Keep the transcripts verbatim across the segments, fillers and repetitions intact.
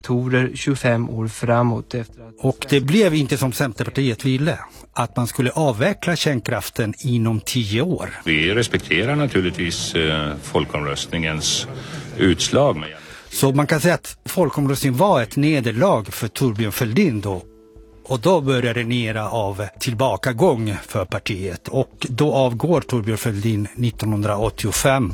reaktorer tjugofem år framåt. Efter att... Och det blev inte som Centerpartiet ville, att man skulle avveckla kärnkraften inom tio år. Vi respekterar naturligtvis eh, folkomröstningens utslag. Så man kan säga att folkomröstningen var ett nederlag för Thorbjörn Fälldin då. Och då började en era av tillbakagång för partiet. Och då avgår Thorbjörn Fälldin nittonhundraåttiofem.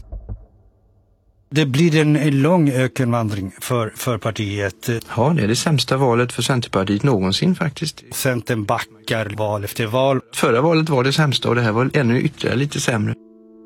Det blir en lång ökenvandring för, för partiet. Ja, det är det sämsta valet för Centerpartiet någonsin faktiskt. Centern backar val efter val. Förra valet var det sämsta och det här var ännu ytterligare lite sämre.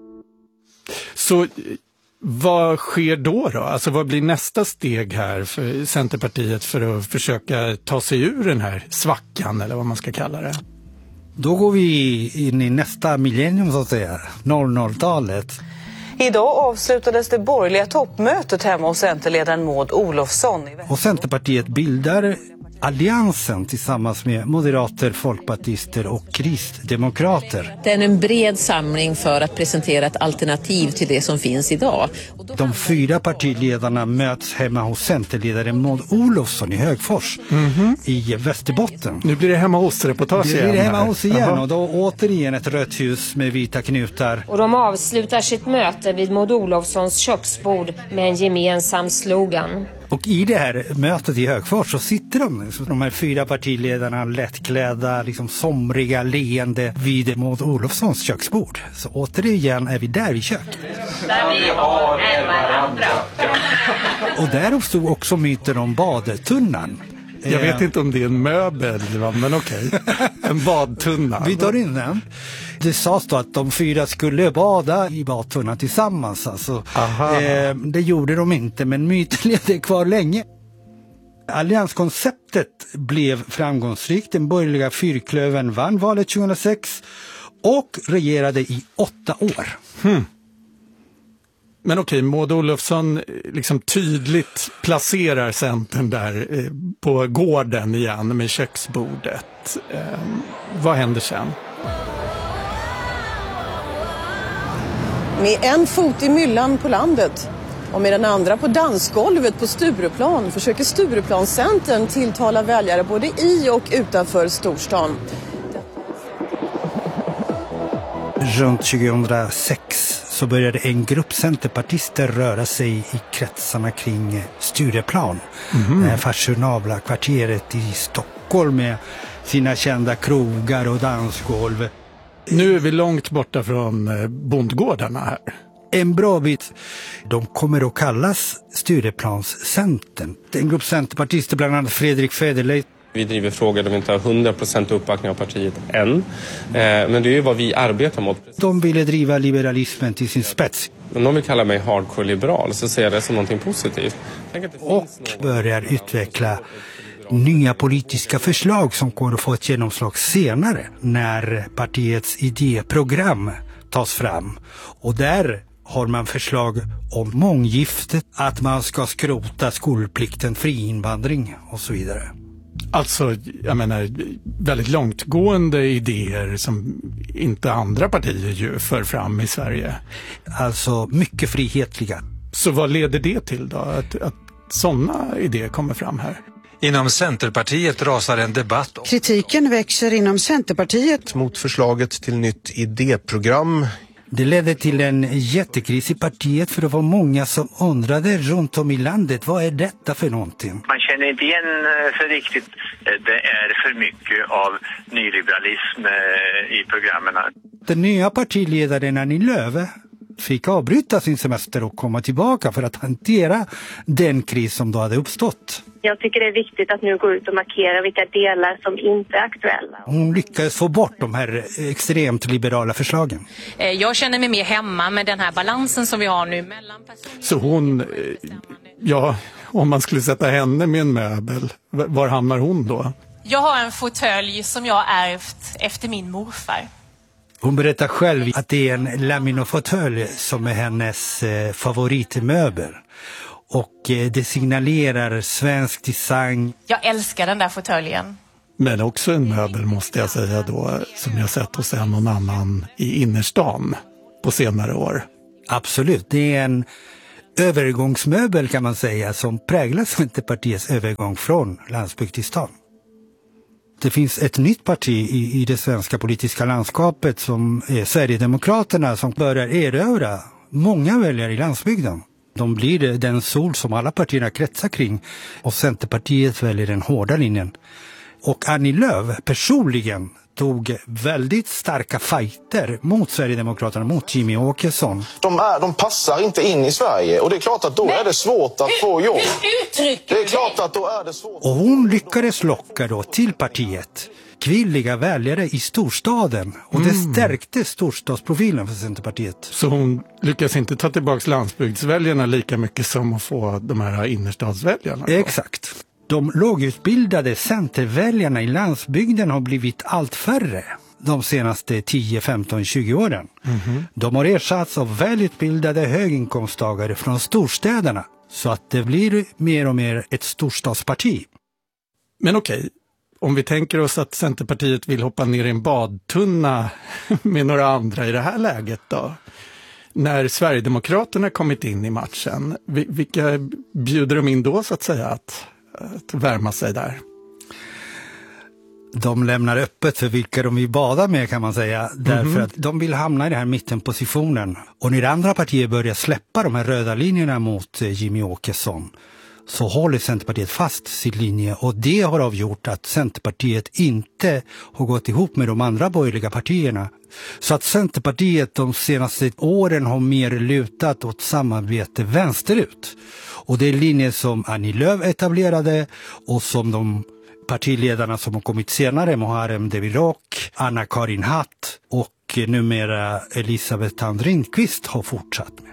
Så vad sker då då? Alltså vad blir nästa steg här för Centerpartiet för att försöka ta sig ur den här svackan eller vad man ska kalla det? Då går vi in i nästa millennium så att säga, noll noll-talet. Idag avslutades det borgerliga toppmötet hemma hos Centerledaren Maud Olofsson. Och Centerpartiet bildar alliansen tillsammans med moderater, folkpartister och kristdemokrater. Det är en bred samling för att presentera ett alternativ till det som finns idag. De fyra partiledarna möts hemma hos Centerledaren Maud Olofsson i Högfors mm-hmm. i Västerbotten. Nu blir det hemma hos reportage igen. Det blir det hemma hos igen Aha. Och då återigen ett rött hus med vita knutar. Och de avslutar sitt möte vid Maud Olofssons köksbord med en gemensam slogan. Och i det här mötet i Högfors så sitter de, de här fyra partiledarna lättklädda, liksom somriga, leende vid Maud Olofssons köksbord. Så återigen är vi där i köket. Där vi har en varandra. Och där uppstod också myten om badtunnan. Jag vet inte om det är en möbel, men okej. Okay. En badtunna. Vi tar in den. Det sades då att de fyra skulle bada i badtunnan tillsammans. Alltså. Eh, det gjorde de inte, men myten levde kvar länge. Allianskonceptet blev framgångsrikt. Den borgerliga fyrklövern vann valet tjugohundrasex och regerade i åtta år. Hmm. Men okej, Maud Olofsson liksom tydligt placerar Centern där eh, på gården igen med köksbordet. Eh, vad händer sen? Med en fot i myllan på landet och med den andra på dansgolvet på Stureplan försöker Stureplanscentern tilltala väljare både i och utanför storstan. Runt tjugohundrasex så började en grupp centerpartister röra sig i kretsarna kring Stureplan. Mm-hmm. Fashionabla kvarteret i Stockholm med sina kända krogar och dansgolv. Nu är vi långt borta från bondgårdarna här. En bra bit. De kommer att kallas Stureplanscentern. En grupp centerpartister, bland annat Fredrik Federley. Vi driver frågor där vi inte har hundra procent uppbackning av partiet än. Eh, men det är ju vad vi arbetar mot. De ville driva liberalismen till sin spets. Om de vill kalla mig hardcore-liberal så ser jag det som någonting positivt. Och börjar utveckla nya politiska förslag som kommer att få ett genomslag senare när partiets idéprogram tas fram. Och där har man förslag om månggifte, att man ska skrota skolplikten, friinvandring och så vidare. Alltså, jag menar, väldigt långtgående idéer som inte andra partier ju för fram i Sverige. Alltså mycket frihetliga. Så vad leder det till då? Att, att sådana idéer kommer fram här? Inom Centerpartiet rasar en debatt. Kritiken växer inom Centerpartiet mot förslaget till nytt idéprogram. Det ledde till en jättekris i partiet för det var många som undrade runt om i landet, vad är detta för någonting? Man känner inte igen för riktigt, det är för mycket av nyliberalism i programmen. Den nya partiledaren Annie Lööf fick avbryta sin semester och komma tillbaka för att hantera den kris som då hade uppstått. Jag tycker det är viktigt att nu gå ut och markera vilka delar som inte är aktuella. Hon lyckades få bort de här extremt liberala förslagen. Jag känner mig mer hemma med den här balansen som vi har nu mellan personer. Så hon, ja, om man skulle sätta henne med en möbel, var hamnar hon då? Jag har en fåtölj som jag ärvt efter min morfar. Hon berättar själv att det är en laminofåtölj som är hennes eh, favoritmöbel. Och eh, det signalerar svensk design. Jag älskar den där fåtöljen. Men också en möbel måste jag säga då, som jag sett hos en och annan i innerstan på senare år. Absolut, det är en övergångsmöbel kan man säga som präglar Centerpartiets övergång från landsbygd till stad. Det finns ett nytt parti i, i det svenska politiska landskapet som är Sverigedemokraterna som börjar erövra många väljare i landsbygden. De blir den sol som alla partierna kretsar kring och Centerpartiet väljer den hårda linjen. Och Annie Lööf personligen tog väldigt starka fighter mot Sverigedemokraterna, mot Jimmy Åkesson. De, är, de passar inte in i Sverige och det är klart att då Men, är det svårt att få jobb. Det är klart att då är det svårt. Och hon lyckades locka då till partiet kvinnliga väljare i storstaden och det mm. stärkte storstadsprofilen för Centerpartiet. Så hon lyckas inte ta tillbaka landsbygdsväljarna lika mycket som att få de här innerstadsväljarna? Då? Exakt. De lågutbildade centerväljarna i landsbygden har blivit allt färre de senaste tio, femton, tjugo åren. Mm-hmm. De har ersatts av välutbildade höginkomsttagare från storstäderna så att det blir mer och mer ett storstadsparti. Men okej, om vi tänker oss att Centerpartiet vill hoppa ner i en badtunna med några andra i det här läget då? När Sverigedemokraterna kommit in i matchen, vilka bjuder de in då så att säga att, att värma sig där? De lämnar öppet för vilka de vill bada med kan man säga. Därför mm-hmm. att de vill hamna i den här mittenpositionen. Och när andra partier börjar släppa de här röda linjerna mot Jimmy Åkesson så håller Centerpartiet fast sin linje. Och det har avgjort att Centerpartiet inte har gått ihop med de andra borgerliga partierna. Så att Centerpartiet de senaste åren har mer lutat åt samarbete vänsterut. Och det är linjer som Annie Lööf etablerade och som de partiledarna som har kommit senare, Muharrem Demirok, Anna-Karin Hatt och numera Elisabeth Thand Ringqvist har fortsatt med.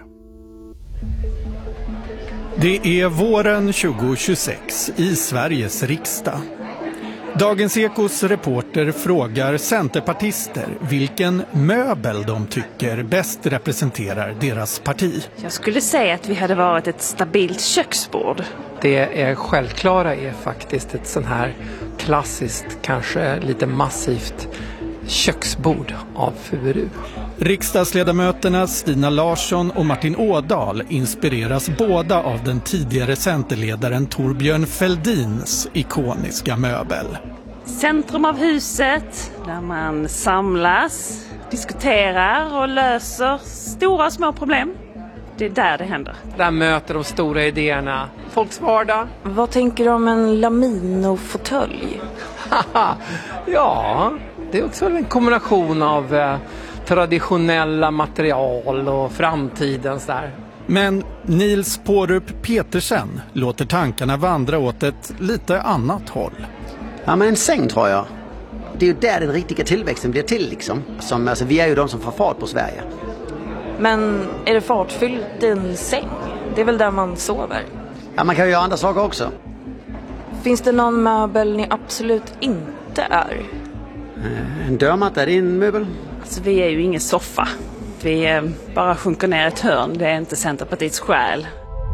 Det är våren tjugohundratjugosex i Sveriges riksdag. Dagens Ekos reporter frågar centerpartister vilken möbel de tycker bäst representerar deras parti. Jag skulle säga att vi hade varit ett stabilt köksbord. Det är självklara är faktiskt ett sån här klassiskt, kanske lite massivt köksbord av furu. Riksdagsledamöterna Stina Larsson och Martin Ådahl inspireras båda av den tidigare centerledaren Torbjörn Fälldins ikoniska möbel. Centrum av huset, där man samlas, diskuterar och löser stora och små problem. Det är där det händer. Där möter de stora idéerna folks vardag. Vad tänker du om en Lamino-fåtölj? Ja, det är också en kombination av eh, traditionella material och framtidens där. Men Nils Pårup Petersen låter tankarna vandra åt ett lite annat håll. Ja, men en säng tror jag. Det är ju där den riktiga tillväxten blir till liksom. Som, alltså, vi är ju de som får fart på Sverige. Men är det fartfyllt i en säng? Det är väl där man sover? Ja, man kan ju göra andra saker också. Finns det någon möbel ni absolut inte är? En dörrmatta, är det en möbel? Alltså, vi är ju ingen soffa. Vi eh, bara sjunker ner ett hörn. Det är inte Centerpartiets själ.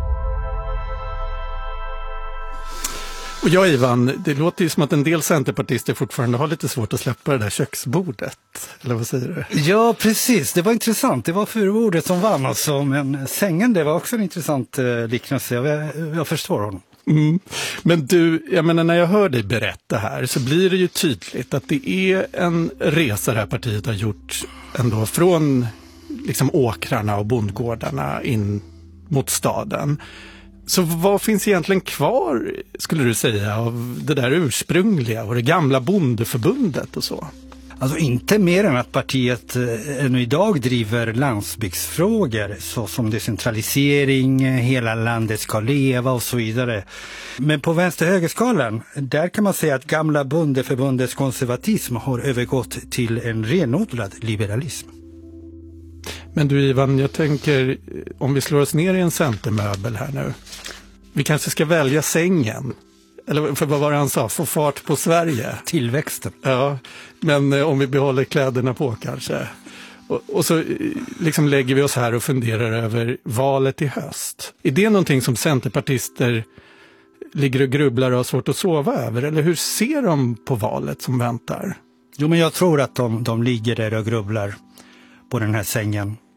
Och ja, Ivan, det låter ju som att en del centerpartister fortfarande har lite svårt att släppa det där köksbordet. Eller vad säger du? Ja, precis. Det var intressant. Det var furubordet som vann alltså. Men sängen, det var också en intressant eh, liknelse. Jag, jag förstår honom. Mm. Men du, jag menar, när jag hör dig berätta här så blir det ju tydligt att det är en resa det här partiet har gjort ändå från liksom åkrarna och bondgårdarna in mot staden. Så vad finns egentligen kvar, skulle du säga, av det där ursprungliga och det gamla bondeförbundet och så? Alltså inte mer än att partiet ännu idag driver landsbygdsfrågor såsom decentralisering, hela landet ska leva och så vidare. Men på vänster-högerskalan, där kan man säga att gamla bondeförbundets konservatism har övergått till en renodlad liberalism. Men du Ivan, jag tänker om vi slår oss ner i en centermöbel här nu. Vi kanske ska välja sängen. Eller för vad var det han sa? Få fart på Sverige. Tillväxten. Ja, men eh, om vi behåller kläderna på kanske. Och, och så liksom lägger vi oss här och funderar över valet i höst. Är det någonting som centerpartister ligger och grubblar och har svårt att sova över? Eller hur ser de på valet som väntar? Jo, men jag tror att de, de ligger där och grubblar på den här sängen.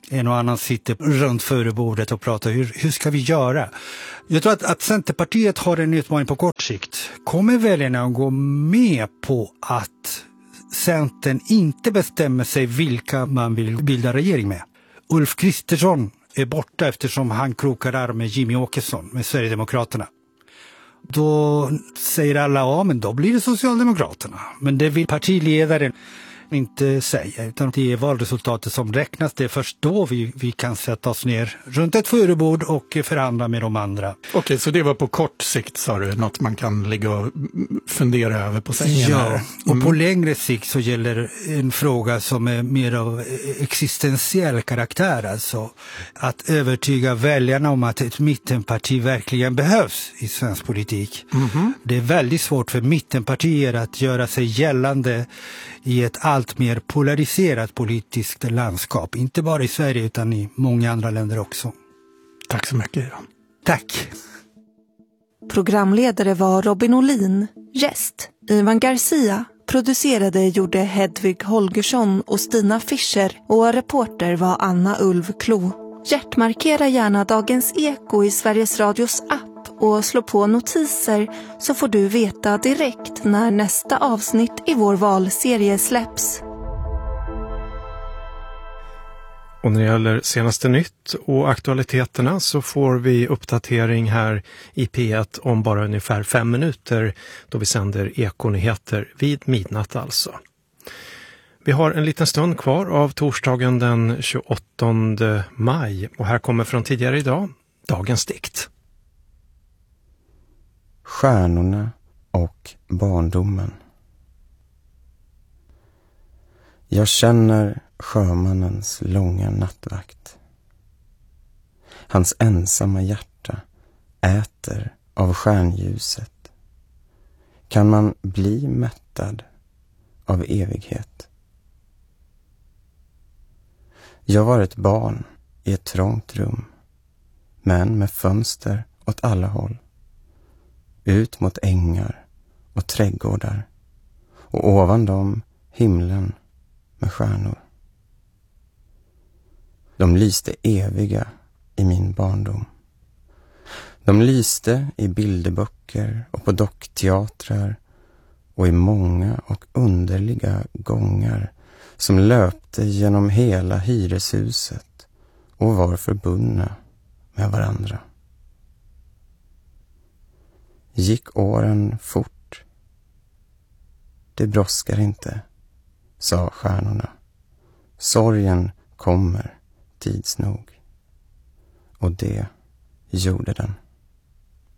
En och annan sitter runt förebordet och pratar hur, hur ska vi göra? Jag tror att, att Centerpartiet har en utmaning på kort sikt. Kommer väljarna att gå med på att Centern inte bestämmer sig vilka man vill bilda regering med? Ulf Kristersson är borta eftersom han krokar arm med Jimmy Åkesson med Sverigedemokraterna. Då säger alla, ja men då blir det Socialdemokraterna. Men det vill partiledaren inte säga, utan det är valresultatet som räknas. Det är först då vi, vi kan sätta oss ner runt ett förebord och förhandla med de andra. Okej, så det var på kort sikt, sa du, något man kan ligga och fundera över på sängen? Ja, här. Mm. och på längre sikt så gäller en fråga som är mer av existentiell karaktär, alltså att övertyga väljarna om att ett mittenparti verkligen behövs i svensk politik. Mm-hmm. Det är väldigt svårt för mittenpartier att göra sig gällande i ett allt mer polariserat politiskt landskap. Inte bara i Sverige utan i många andra länder också. Tack så mycket. Tack. Programledare var Robin Olin. Gäst Ivan Garcia. Producerade gjorde Hedvig Holgersson och Stina Fischer. Och reporter var Anna Ulv Klo. Hjärtmarkera gärna Dagens Eko i Sveriges Radios app. Och slå på notiser så får du veta direkt när nästa avsnitt i vår valserie släpps. Och när det gäller senaste nytt och aktualiteterna så får vi uppdatering här i P ett om bara ungefär fem minuter då vi sänder Ekonyheter vid midnatt alltså. Vi har en liten stund kvar av torsdagen den tjugoåttonde maj och här kommer från tidigare idag dagens dikt. Stjärnorna och barndomen. Jag känner sjömannens långa nattvakt. Hans ensamma hjärta äter av stjärnljuset. Kan man bli mättad av evighet? Jag var ett barn i ett trångt rum, men med fönster åt alla håll. Ut mot ängar och trädgårdar och ovan dem himlen med stjärnor. De lyste eviga i min barndom. De lyste i bilderböcker och på dockteatrar och i många och underliga gångar som löpte genom hela hyreshuset och var förbundna med varandra. Gick åren fort. Det brådskar inte, sa stjärnorna. Sorgen kommer tids nog. Och det gjorde den.